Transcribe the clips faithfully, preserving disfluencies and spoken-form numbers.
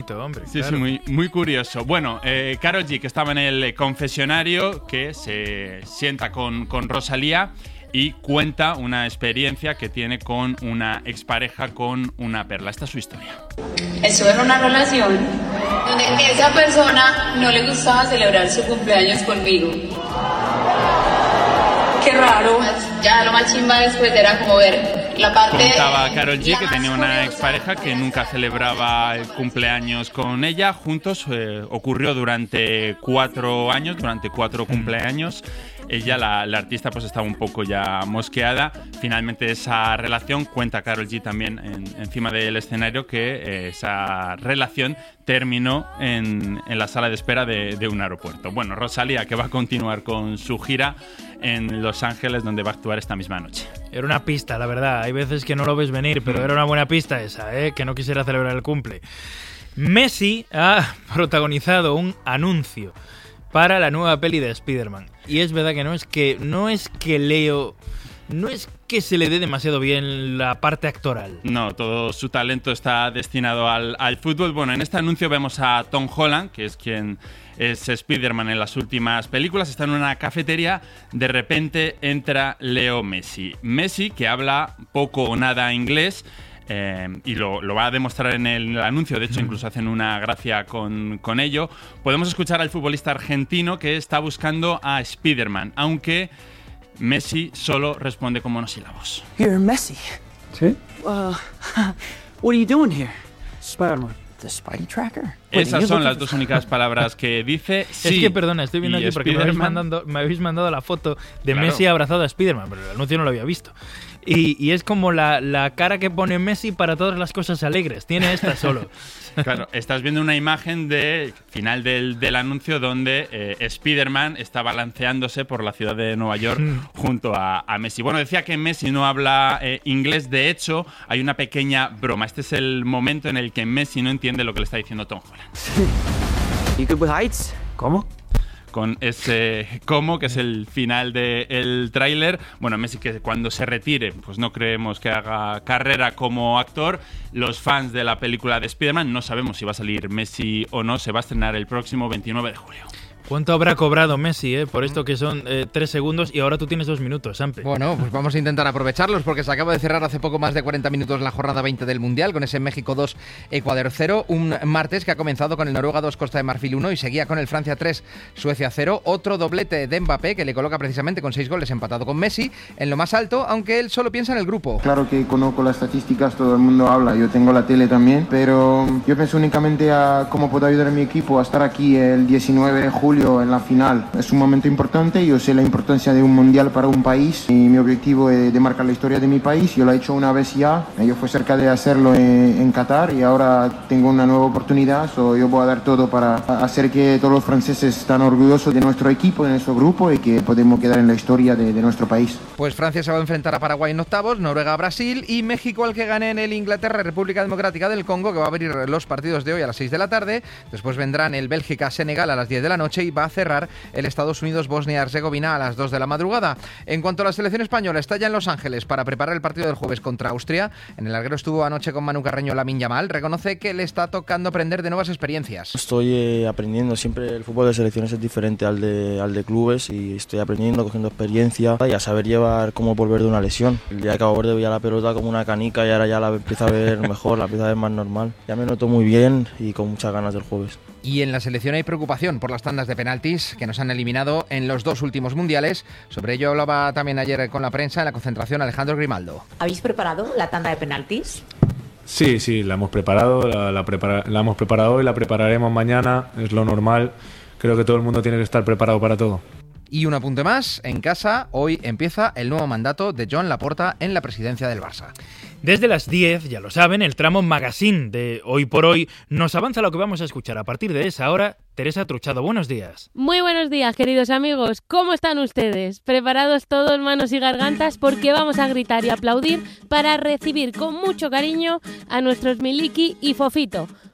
Hombre, sí, claro. sí, muy, muy curioso. Bueno, eh, Karol G, que estaba en el confesionario, que se sienta con, con Rosalía y cuenta una experiencia que tiene con una expareja, con una perla. Esta es su historia. Estuve en una relación donde esa persona no le gustaba celebrar su cumpleaños conmigo. Qué raro. Ya lo más chimba después era como ver la parte... Contaba Karol G que tenía una expareja que nunca celebraba el cumpleaños con ella. Juntos eh, ocurrió durante cuatro años, durante cuatro cumpleaños. Ella, la, la artista, pues estaba un poco ya mosqueada. Finalmente esa relación, cuenta Karol G también en, encima del escenario, que eh, esa relación terminó en, en la sala de espera de, de un aeropuerto. Bueno, Rosalía, que va a continuar con su gira en Los Ángeles, donde va a actuar esta misma noche. Era una pista, la verdad. Hay veces que no lo ves venir, pero era una buena pista esa, ¿eh? Que no quisiera celebrar el cumple. Messi ha protagonizado un anuncio para la nueva peli de Spider-Man. Y es verdad que no es que no es que Leo no es que se le dé demasiado bien la parte actoral. No, todo su talento está destinado al, al fútbol. Bueno, en este anuncio vemos a Tom Holland, que es quien es Spider-Man en las últimas películas. Está en una cafetería, de repente entra Leo Messi. Messi, que habla poco o nada inglés, Eh, y lo, lo va a demostrar en el anuncio. De hecho, incluso hacen una gracia con, con ello. Podemos escuchar al futbolista argentino que está buscando a Spider-Man, aunque Messi solo responde con monosílabos. You're Messi. ¿Sí? Uh, what are you doing here? Spider-Man. The Spidey Tracker. Esas son las dos únicas palabras que dice. Sí, es que, perdona, estoy viendo aquí porque me habéis, mandando, me habéis mandado la foto de claro. Messi abrazado a Spider-Man, pero el anuncio no lo había visto. Y, y es como la, la cara que pone Messi para todas las cosas alegres. Tiene esta solo. Claro, estás viendo una imagen de final del, del anuncio donde eh, Spider-Man está balanceándose por la ciudad de Nueva York junto a, a Messi. Bueno, decía que Messi no habla eh, inglés. De hecho, hay una pequeña broma. Este es el momento en el que Messi no entiende lo que le está diciendo Tom Holland. You good with heights? ¿Cómo? Con ese cómo, que es el final del tráiler. Bueno, Messi, que cuando se retire, pues no creemos que haga carrera como actor. Los fans de la película de Spider-Man no sabemos si va a salir Messi o no. Se va a estrenar el próximo veintinueve de julio. ¿Cuánto habrá cobrado Messi, eh? Por esto que son eh, tres segundos y ahora tú tienes dos minutos, Sampe? Bueno, pues vamos a intentar aprovecharlos porque se acaba de cerrar hace poco más de cuarenta minutos la jornada veinte del Mundial con ese México dos, Ecuador cero. Un martes que ha comenzado con el Noruega dos, Costa de Marfil uno y seguía con el Francia tres, Suecia cero. Otro doblete de Mbappé que le coloca precisamente con seis goles empatado con Messi en lo más alto, aunque él solo piensa en el grupo. Claro que conozco las estadísticas, todo el mundo habla, yo tengo la tele también, pero yo pienso únicamente a cómo puedo ayudar a mi equipo a estar aquí el diecinueve de julio en la final. Es un momento importante, yo sé la importancia de un mundial para un país y mi objetivo es de marcar la historia de mi país. Yo lo he hecho una vez ya, yo fui cerca de hacerlo en, en Qatar y ahora tengo una nueva oportunidad, so yo voy a dar todo para hacer que todos los franceses estén orgullosos de nuestro equipo, de nuestro grupo y que podemos quedar en la historia de, de nuestro país. Pues Francia se va a enfrentar a Paraguay en octavos, Noruega a Brasil y México al que gane en el Inglaterra, República Democrática del Congo, que va a abrir los partidos de hoy a las seis de la tarde. Después vendrán el Bélgica-Senegal a las diez de la noche y va a cerrar el Estados Unidos-Bosnia-Herzegovina a las dos de la madrugada. En cuanto a la selección española, está ya en Los Ángeles para preparar el partido del jueves contra Austria. En el larguero estuvo anoche con Manu Carreño Lamine Yamal. Reconoce que le está tocando aprender de nuevas experiencias. Estoy eh, aprendiendo. Siempre el fútbol de selecciones es diferente al de, al de clubes y estoy aprendiendo, cogiendo experiencia y a saber llevar cómo volver de una lesión. El día de Cabo Verde veía la pelota como una canica y ahora ya la empiezo a ver mejor, la empiezo a ver más normal. Ya me noto muy bien y con muchas ganas del jueves. Y en la selección hay preocupación por las tandas de penaltis que nos han eliminado en los dos últimos mundiales. Sobre ello hablaba también ayer con la prensa en la concentración Alejandro Grimaldo. ¿Habéis preparado la tanda de penaltis? Sí, sí, la hemos preparado, la, la, prepara, la hemos preparado hoy, la prepararemos mañana, es lo normal. Creo que todo el mundo tiene que estar preparado para todo. Y un apunte más, en casa, hoy empieza el nuevo mandato de Joan Laporta en la presidencia del Barça. Desde las diez, ya lo saben, el tramo magazine de Hoy por Hoy nos avanza lo que vamos a escuchar a partir de esa hora. Teresa Truchado, buenos días. Muy buenos días, queridos amigos. ¿Cómo están ustedes? ¿Preparados todos, manos y gargantas? Porque vamos a gritar y aplaudir para recibir con mucho cariño a nuestros Miliki y Fofito.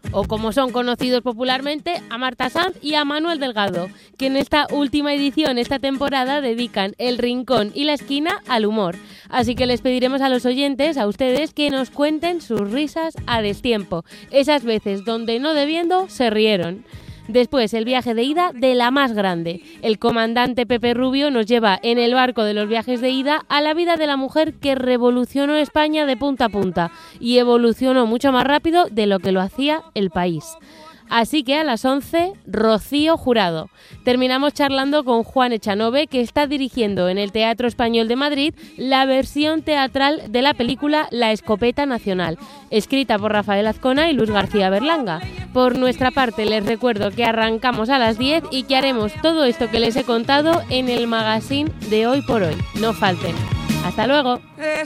o como son conocidos popularmente, a Marta Sanz y a Manuel Delgado, que en esta última edición, esta temporada, dedican el rincón y la esquina al humor. Así que les pediremos a los oyentes, a ustedes, que nos cuenten sus risas a destiempo, esas veces donde no debiendo se rieron. Después, el viaje de ida de la más grande. El comandante Pepe Rubio nos lleva en el barco de los viajes de ida a la vida de la mujer que revolucionó España de punta a punta y evolucionó mucho más rápido de lo que lo hacía el país. Así que a las once, Rocío Jurado. Terminamos charlando con Juan Echanove, que está dirigiendo en el Teatro Español de Madrid la versión teatral de la película La Escopeta Nacional, escrita por Rafael Azcona y Luis García Berlanga. Por nuestra parte, les recuerdo que arrancamos a las diez y que haremos todo esto que les he contado en el magazine de Hoy por Hoy. No falten. ¡Hasta luego!